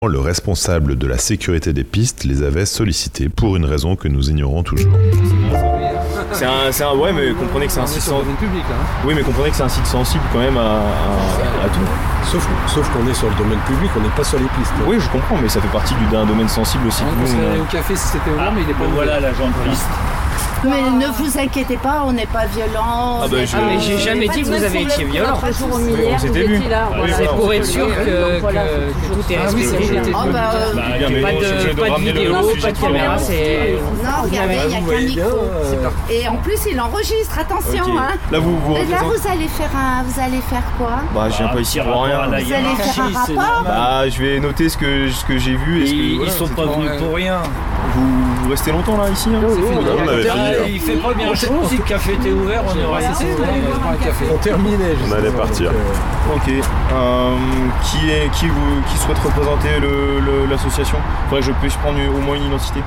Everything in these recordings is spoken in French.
Le responsable de la sécurité des pistes les avait sollicités pour une raison que nous ignorons toujours. Ouais, mais comprenez que c'est un site sensible. Oui, mais comprenez que c'est un site sensible quand même à tout. Sauf qu'on est sur le domaine public, on n'est pas sur les pistes. Oui, je comprends, mais ça fait partie d'un domaine sensible aussi. On serait allé au café si c'était ouvert, mais il est pas ouvert. Voilà l'agent de piste. Mais ne vous inquiétez pas, on n'est pas violent. Mais j'ai jamais dit que vous avez été violent. On s'était vu. C'est pour être sûr que tout est respecté. Pas de vidéo, pas de caméra. Non, regardez, il n'y a qu'un micro. Et en plus, il enregistre, attention. Okay. Là, vous vous allez faire quoi? Je viens pas ici pour rien. Vous allez faire un rapport? Je vais noter ce que j'ai vu. Ils sont pas venus pour rien. Vous restez longtemps là, ici? On avait fini. Il fait pas bien chaud, si le café était ouvert, on aurait resté ouvert. On terminait. On allait partir. Ok. Qui souhaite représenter l'association? Faudrait que je puisse prendre au moins une identité.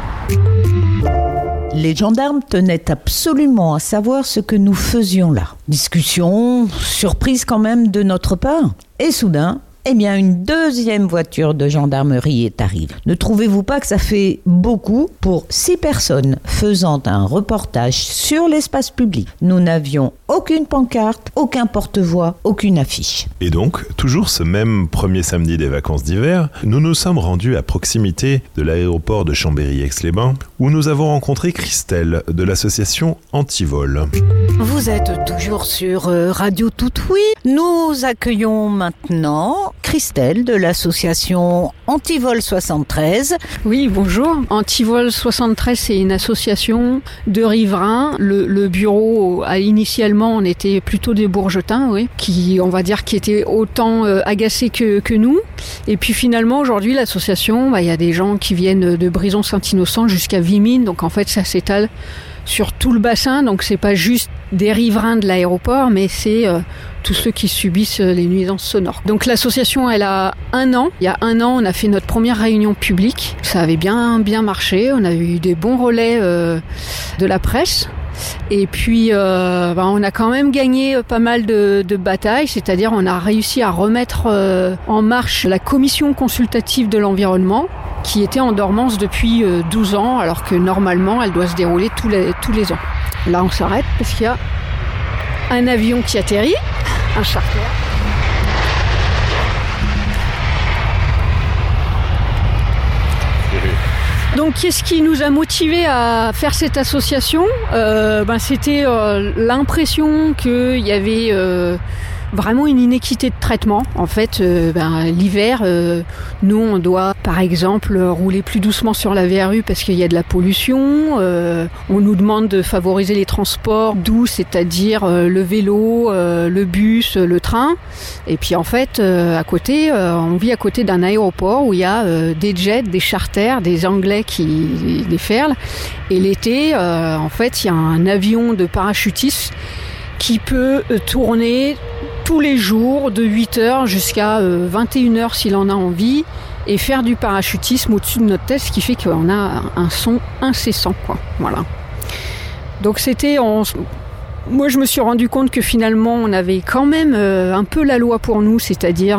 Les gendarmes tenaient absolument à savoir ce que nous faisions là. Discussion, surprise quand même de notre part. Et soudain, une deuxième voiture de gendarmerie est arrivée. Ne trouvez-vous pas que ça fait beaucoup pour 6 personnes faisant un reportage sur l'espace public? Nous n'avions aucune pancarte, aucun porte-voix, aucune affiche. Et donc, toujours ce même premier samedi des vacances d'hiver, nous nous sommes rendus à proximité de l'aéroport de Chambéry-Aix-les-Bains, où nous avons rencontré Christelle de l'association Antivol. Vous êtes toujours sur Radio Tout-Oui. Nous accueillons maintenant Christelle de l'association Antivol 73. Oui, bonjour. Antivol 73, c'est une association de riverains. Le bureau, initialement, on était plutôt des Bourgetins, oui, qui étaient autant agacés que nous. Et puis finalement, aujourd'hui, l'association, il y a des gens qui viennent de Brison-Saint-Innocent jusqu'à Vimines. Donc en fait, ça s'étale sur tout le bassin. Donc c'est pas juste des riverains de l'aéroport, mais c'est tous ceux qui subissent les nuisances sonores. Donc l'association, elle a 1 an. Il y a 1 an, on a fait notre première réunion publique. Ça avait bien marché. On a eu des bons relais de la presse. Et puis on a quand même gagné pas mal de batailles, c'est-à-dire on a réussi à remettre en marche la commission consultative de l'environnement qui était en dormance depuis 12 ans alors que normalement elle doit se dérouler tous les ans. Là on s'arrête parce qu'il y a un avion qui atterrit, un charter. Donc, qu'est-ce qui nous a motivés à faire cette association ? C'était l'impression qu'il y avait vraiment une inéquité de traitement. En fait, l'hiver, nous, on doit, par exemple, rouler plus doucement sur la VRU parce qu'il y a de la pollution. On nous demande de favoriser les transports doux, c'est-à-dire le vélo, le bus, le train. Et puis, en fait, à côté, on vit à côté d'un aéroport où il y a des jets, des charters, des Anglais qui déferlent. Et l'été, en fait, il y a un avion de parachutistes qui peut tourner tous les jours de 8h jusqu'à 21h s'il en a envie et faire du parachutisme au-dessus de notre tête, ce qui fait qu'on a un son incessant, quoi. Voilà. Donc moi je me suis rendu compte que finalement on avait quand même un peu la loi pour nous, c'est-à-dire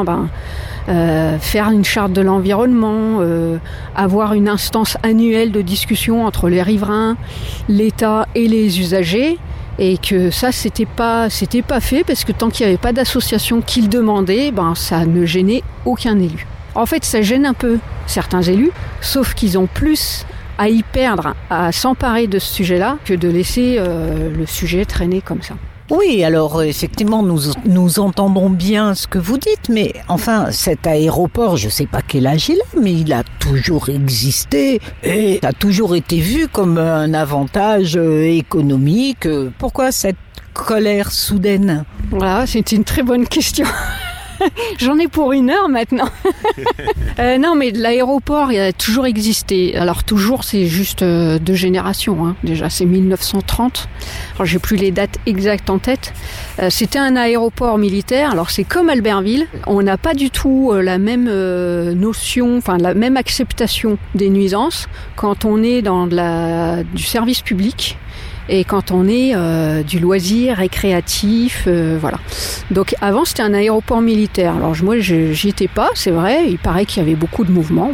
faire une charte de l'environnement, avoir une instance annuelle de discussion entre les riverains, l'État et les usagers. Et que ça, c'était pas fait parce que tant qu'il n'y avait pas d'association qui le demandait, ça ne gênait aucun élu. En fait, ça gêne un peu certains élus, sauf qu'ils ont plus à y perdre, à s'emparer de ce sujet-là, que de laisser le sujet traîner comme ça. Oui, alors effectivement, nous entendons bien ce que vous dites, mais enfin, cet aéroport, je ne sais pas quel âge il a, mais il a toujours existé et a toujours été vu comme un avantage économique. Pourquoi cette colère soudaine ? Voilà, c'est une très bonne question. J'en ai pour 1 heure maintenant. Non, mais l'aéroport, il a toujours existé. Alors toujours, c'est juste 2 générations. Hein. Déjà, c'est 1930. Alors, j'ai plus les dates exactes en tête. C'était un aéroport militaire. Alors, c'est comme Albertville. On n'a pas du tout la même notion, enfin la même acceptation des nuisances quand on est dans du service public et quand on est du loisir récréatif, voilà. Donc avant c'était un aéroport militaire. Alors moi j'y étais pas, c'est vrai. Il paraît qu'il y avait beaucoup de mouvements.